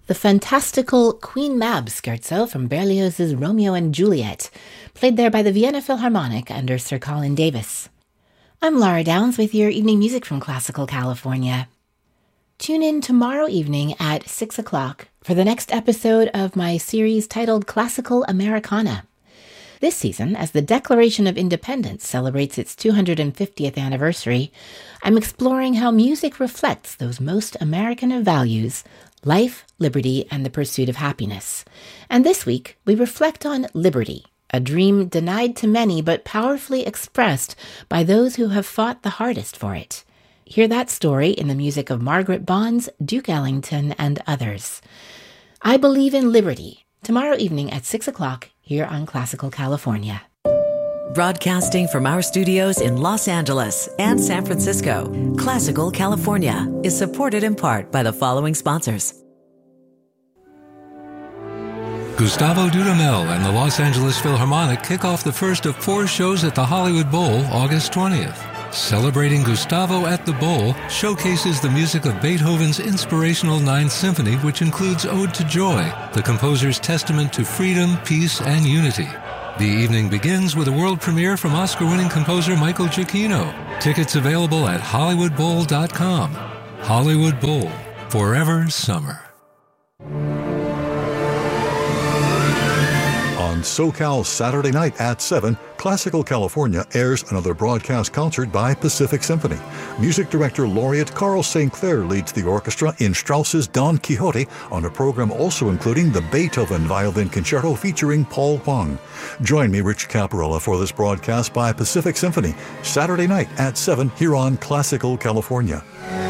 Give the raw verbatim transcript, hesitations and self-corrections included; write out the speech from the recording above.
the fantastical Queen Mab scherzo from Berlioz's Romeo and Juliet, played there by the Vienna Philharmonic under Sir Colin Davis. I'm Laura Downs with your evening music from Classical California. Tune in tomorrow evening at six o'clock for the next episode of my series titled Classical Americana. This season, as the Declaration of Independence celebrates its two hundred fiftieth anniversary, I'm exploring how music reflects those most American of values, life, liberty, and the pursuit of happiness. And this week, we reflect on liberty, a dream denied to many but powerfully expressed by those who have fought the hardest for it. Hear that story in the music of Margaret Bonds, Duke Ellington, and others. I Believe in Liberty, tomorrow evening at six o'clock here on Classical California. Broadcasting from our studios in Los Angeles and San Francisco, Classical California is supported in part by the following sponsors. Gustavo Dudamel and the Los Angeles Philharmonic kick off the first of four shows at the Hollywood Bowl August twentieth. Celebrating Gustavo at the Bowl showcases the music of Beethoven's inspirational Ninth Symphony, which includes Ode to Joy, the composer's testament to freedom, peace, and unity. The evening begins with a world premiere from Oscar-winning composer Michael Giacchino. Tickets available at hollywood bowl dot com. Hollywood Bowl, forever summer. On SoCal Saturday night at seven, Classical California airs another broadcast concert by Pacific Symphony. Music director laureate Carl Saint Clair leads the orchestra in Strauss's Don Quixote on a program also including the Beethoven Violin Concerto featuring Paul Huang. Join me, Rich Caparella, for this broadcast by Pacific Symphony, Saturday night at seven here on Classical California.